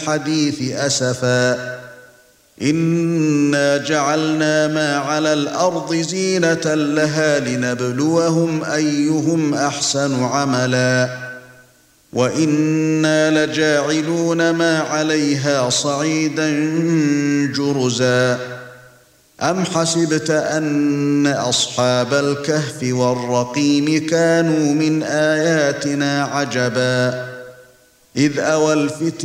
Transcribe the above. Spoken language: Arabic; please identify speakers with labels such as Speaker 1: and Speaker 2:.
Speaker 1: الحديث أسفا إنا جعلنا ما على الأرض زينة لها لنبلوهم أيهم أحسن عملا وإنا لجاعلون ما عليها صعيدا جرزا أم حسبت أن أصحاب الكهف والرقيم كانوا من آياتنا عجبا إذ أوى الفتية